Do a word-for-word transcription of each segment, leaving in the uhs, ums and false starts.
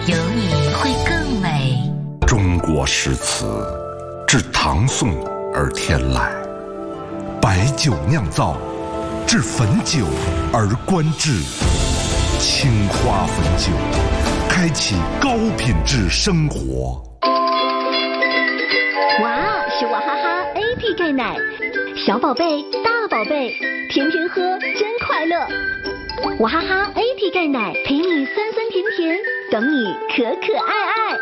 有你会更美。 中国诗词自唐宋而天来，白酒酿造，至汾酒而观致。青花汾酒，开启高品质生活。 哇，是娃哈哈 A P 钙奶，小宝贝、大宝贝，天天喝真快乐。娃哈哈 A P 钙奶陪你酸酸甜甜，等你可可爱爱。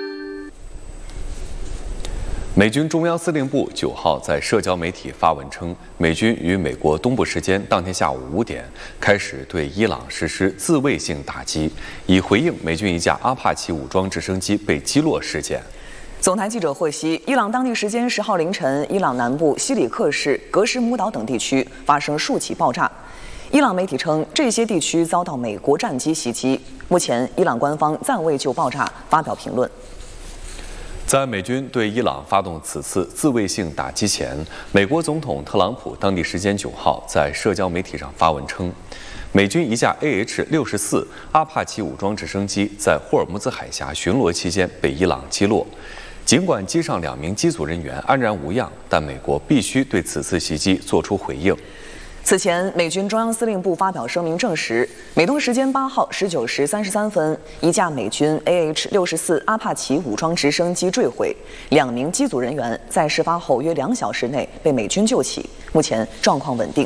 美军中央司令部九号在社交媒体发文称，美军于美国东部时间当天下午五点开始对伊朗实施自卫性打击，以回应美军一架阿帕奇武装直升机被击落事件。 总台记者获悉，伊朗当地时间十号凌晨，伊朗南部西里克市格什姆岛等地区发生数起爆炸。伊朗媒体称，这些地区遭到美国战机袭击。目前，伊朗官方暂未就爆炸发表评论。 在美军对伊朗发动此次自卫性打击前，美国总统特朗普当地时间九号在社交媒体上发文称，美军一架 A H 六十四阿帕奇武装直升机在霍尔木兹海峡巡逻期间被伊朗击落。尽管机上两名机组人员安然无恙，但美国必须对此次袭击作出回应。 此前，美军中央司令部发表声明证实，美东时间八号十九时三十三分，一架美军 A H 六十四阿帕奇武装直升机坠毁，两名机组人员在事发后约两小时内被美军救起，目前状况稳定。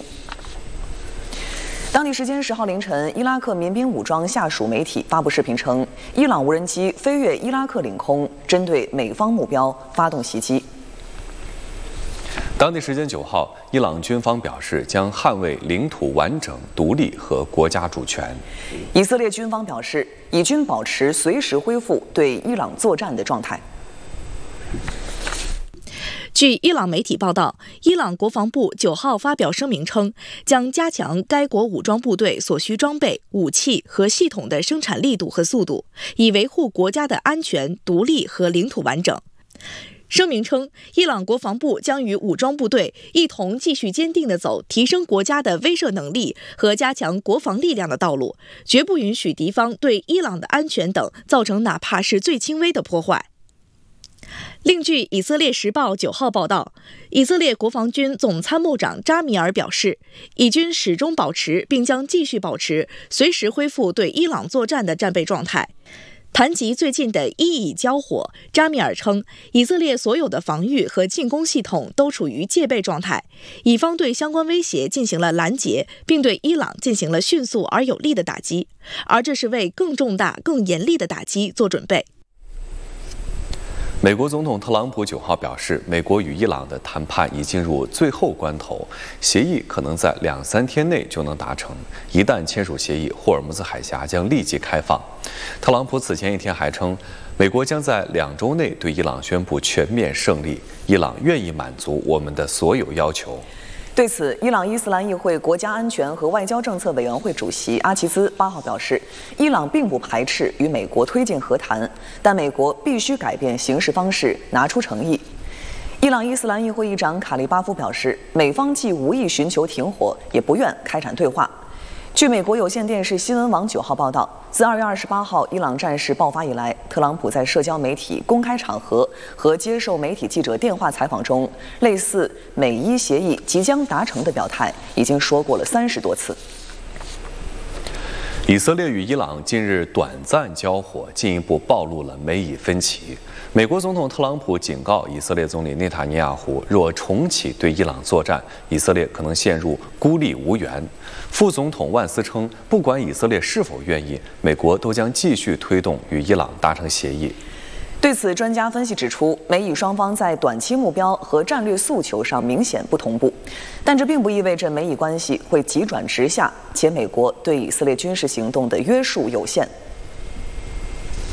当地时间十号凌晨，伊拉克民兵武装下属媒体发布视频称，伊朗无人机飞越伊拉克领空，针对美方目标发动袭击。 当地时间九号，伊朗军方表示将捍卫领土完整、独立和国家主权。 以色列军方表示，以军保持随时恢复对伊朗作战的状态。 据伊朗媒体报道，伊朗国防部九号发表声明称，将加强该国武装部队所需装备、武器和系统的生产力度和速度，以维护国家的安全、独立和领土完整。声明称，伊朗国防部将与武装部队一同继续坚定地走提升国家的威慑能力和加强国防力量的道路，绝不允许敌方对伊朗的安全等造成哪怕是最轻微的破坏。另据以色列时报九号报道，以色列国防军总参谋长扎米尔表示，以军始终保持并将继续保持随时恢复对伊朗作战的战备状态。谈及最近的伊以交火，扎米尔称，以色列所有的防御和进攻系统都处于戒备状态，以方对相关威胁进行了拦截，并对伊朗进行了迅速而有力的打击，而这是为更重大、更严厉的打击做准备。 美国总统特朗普九号表示，美国与伊朗的谈判已进入最后关头，协议可能在两三天内就能达成。一旦签署协议，霍尔木兹海峡将立即开放。特朗普此前一天还称，美国将在两周内对伊朗宣布全面胜利，伊朗愿意满足我们的所有要求。 对此，伊朗伊斯兰议会国家安全和外交政策委员会主席阿齐兹八号表示，伊朗并不排斥与美国推进和谈，但美国必须改变行事方式，拿出诚意。伊朗伊斯兰议会议长卡利巴夫表示，美方既无意寻求停火，也不愿开展对话。据美国有线电视新闻网九号报道，自二月二十八号伊朗战事爆发以来，特朗普在社交媒体、公开场合和接受媒体记者电话采访中，类似美伊协议即将达成的表态，已经说过了三十多次。 以色列与伊朗近日短暂交火，进一步暴露了美以分歧。美国总统特朗普警告以色列总理内塔尼亚胡，若重启对伊朗作战，以色列可能陷入孤立无援。副总统万斯称，不管以色列是否愿意，美国都将继续推动与伊朗达成协议。 对此，专家分析指出，美以双方在短期目标和战略诉求上明显不同步，但这并不意味着美以关系会急转直下，且美国对以色列军事行动的约束有限。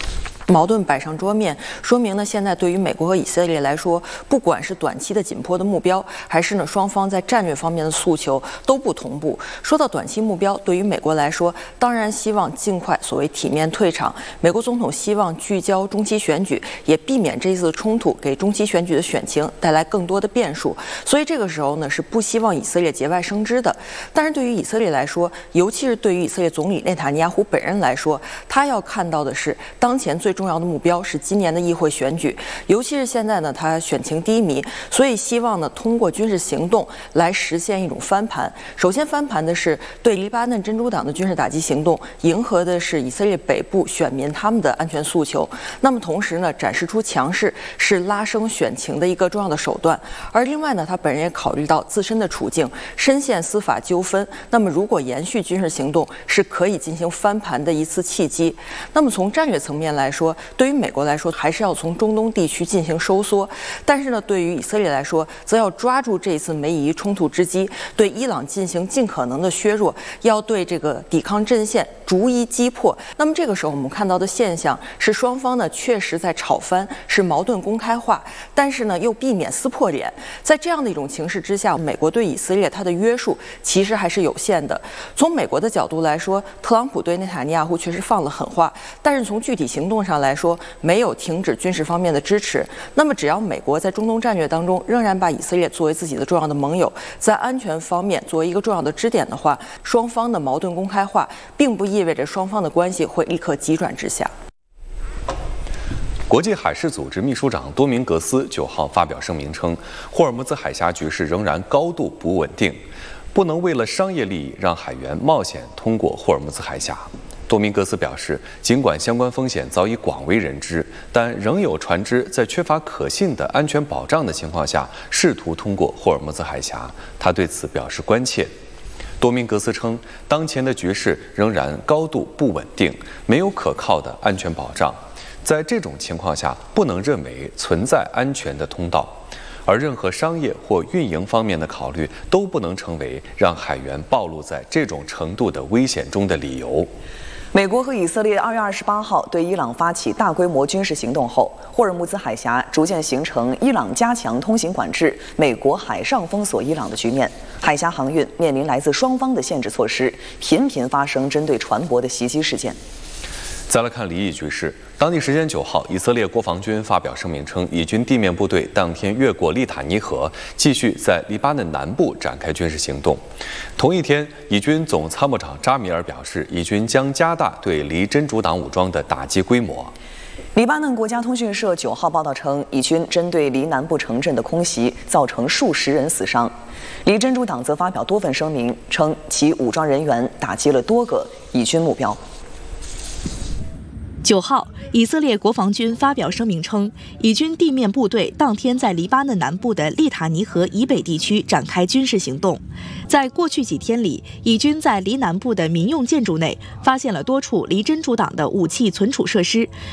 矛盾摆上桌面，说明呢，现在对于美国和以色列来说，不管是短期的紧迫的目标，还是呢双方在战略方面的诉求都不同步。说到短期目标，对于美国来说，当然希望尽快所谓体面退场。美国总统希望聚焦中期选举，也避免这次冲突给中期选举的选情带来更多的变数。所以这个时候呢，是不希望以色列节外生枝的。但是对于以色列来说，尤其是对于以色列总理内塔尼亚胡本人来说，他要看到的是当前最重要的目标是今年的议会选举，尤其是现在呢，他选情低迷，所以希望呢通过军事行动来实现一种翻盘。首先翻盘的是对黎巴嫩真主党的军事打击行动，迎合的是以色列北部选民他们的安全诉求。那么同时呢，展示出强势是拉升选情的一个重要的手段。而另外呢，他本人也考虑到自身的处境，深陷司法纠纷。那么如果延续军事行动，是可以进行翻盘的一次契机。那么从战略层面来说，对于美国来说，还是要从中东地区进行收缩；但是呢，对于以色列来说，则要抓住这一次梅以冲突之机，对伊朗进行尽可能的削弱，要对这个抵抗阵线逐一击破。那么这个时候，我们看到的现象是，双方呢确实在吵翻，是矛盾公开化，但是呢又避免撕破脸。在这样的一种情势之下，美国对以色列它的约束其实还是有限的。从美国的角度来说，特朗普对内塔尼亚胡确实放了狠话，但是从具体行动上来说，没有停止军事方面的支持。那么只要美国在中东战略当中仍然把以色列作为自己的重要的盟友，在安全方面作为一个重要的支点的话，双方的矛盾公开化并不意味着双方的关系会立刻急转直下。 国际海事组织秘书长多明格斯九号发表声明称，霍尔木兹海峡局势仍然高度不稳定，不能为了商业利益让海员冒险通过霍尔木兹海峡。多明格斯表示，尽管相关风险早已广为人知，但仍有船只在缺乏可信的安全保障的情况下试图通过霍尔木兹海峡，他对此表示关切。多明格斯称，当前的局势仍然高度不稳定，没有可靠的安全保障。在这种情况下，不能认为存在安全的通道，而任何商业或运营方面的考虑都不能成为让海员暴露在这种程度的危险中的理由。 美国和以色列二月二十八号对伊朗发起大规模军事行动后，霍尔木兹海峡逐渐形成伊朗加强通行管制、美国海上封锁伊朗的局面。海峡航运面临来自双方的限制措施，频频发生针对船舶的袭击事件。 再来看离异局势，当地时间九号，以色列国防军发表声明称，以军地面部队当天越过利塔尼河，继续在黎巴嫩南部展开军事行动。同一天，以军总参谋长扎米尔表示，以军将加大对离真主党武装的打击规模。 黎巴嫩国家通讯社九号报道称，以军针对离南部城镇的空袭造成数十人死伤。离真主党则发表多份声明，称其武装人员打击了多个以军目标。 九号，以色列国防军发表声明称，以军地面部队当天在黎巴嫩南部的利塔尼河以北地区展开军事行动。在过去几天里，以军在黎南部的民用建筑内发现了多处离真主党的武器存储设施，